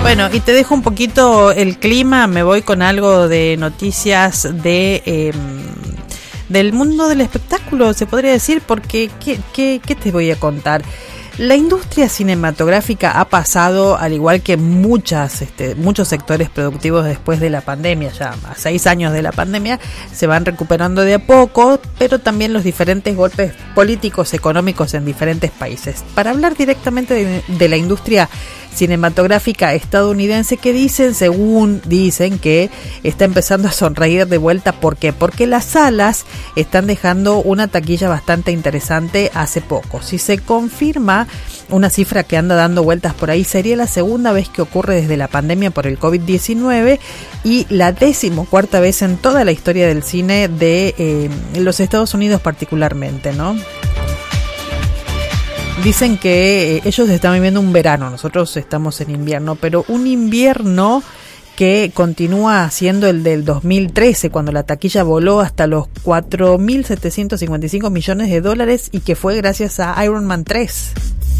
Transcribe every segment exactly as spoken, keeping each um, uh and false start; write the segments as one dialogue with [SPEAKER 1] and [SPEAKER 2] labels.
[SPEAKER 1] Bueno, y te dejo un poquito el clima, me voy con algo de noticias de eh, del mundo del espectáculo, se podría decir, porque ¿qué, qué, qué te voy a contar? La industria cinematográfica ha pasado, al igual que muchas, este, muchos sectores productivos después de la pandemia, ya a seis años de la pandemia, se van recuperando de a poco, pero también los diferentes golpes políticos, económicos en diferentes países. Para hablar directamente de, de la industria cinematográfica estadounidense, que dicen, según dicen, que está empezando a sonreír de vuelta. ¿Por qué? Porque las salas están dejando una taquilla bastante interesante hace poco. Si se confirma una cifra que anda dando vueltas por ahí, sería la segunda vez que ocurre desde la pandemia por el covid diecinueve y la decimocuarta vez en toda la historia del cine de eh, los Estados Unidos particularmente, ¿no? Dicen que ellos están viviendo un verano, nosotros estamos en invierno, pero un invierno que continúa siendo el del dos mil trece, cuando la taquilla voló hasta los cuatro mil setecientos cincuenta y cinco millones de dólares y que fue gracias a Iron Man tres.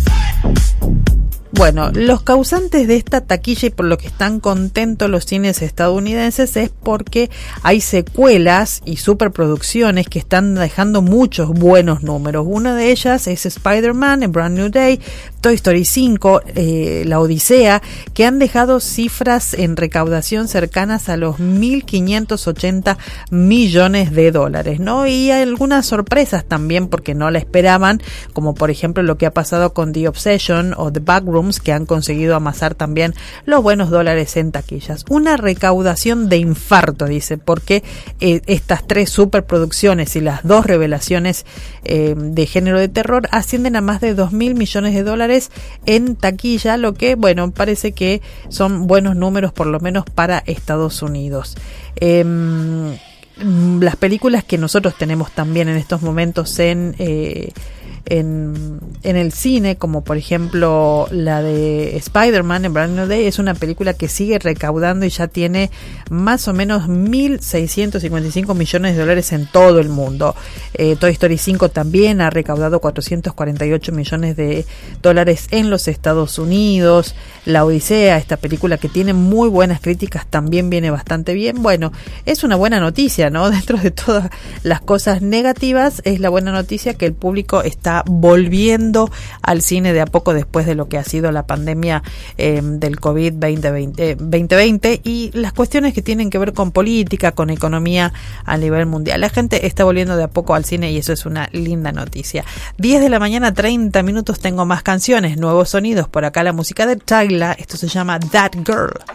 [SPEAKER 1] Bueno, los causantes de esta taquilla y por lo que están contentos los cines estadounidenses es porque hay secuelas y superproducciones que están dejando muchos buenos números. Una de ellas es Spider-Man, A Brand New Day, Toy Story cinco, eh, La Odisea, que han dejado cifras en recaudación cercanas a los mil quinientos ochenta millones de dólares, ¿no? Y hay algunas sorpresas también porque no la esperaban, como por ejemplo lo que ha pasado con The Obsession o The Backrooms, que han conseguido amasar también los buenos dólares en taquillas. Una recaudación de infarto, dice, porque eh, estas tres superproducciones y las dos revelaciones eh, de género de terror ascienden a más de dos mil millones de dólares en taquilla, lo que, bueno, parece que son buenos números por lo menos para Estados Unidos. Eh, las películas que nosotros tenemos también en estos momentos en... Eh, En, en el cine, como por ejemplo la de Spider-Man, A Brand New Day, es una película que sigue recaudando y ya tiene más o menos mil seiscientos cincuenta y cinco millones de dólares en todo el mundo. eh, Toy Story cinco también ha recaudado cuatrocientos cuarenta y ocho millones de dólares en los Estados Unidos. La Odisea, esta película que tiene muy buenas críticas, también viene bastante bien. Bueno, es una buena noticia, ¿no? Dentro de todas las cosas negativas, es la buena noticia que el público está volviendo al cine de a poco después de lo que ha sido la pandemia eh, del COVID veinte veinte y las cuestiones que tienen que ver con política, con economía a nivel mundial. La gente está volviendo de a poco al cine y eso es una linda noticia. diez de la mañana, treinta minutos, tengo más canciones, nuevos sonidos. Por acá la música de Tyla, esto se llama That Girl.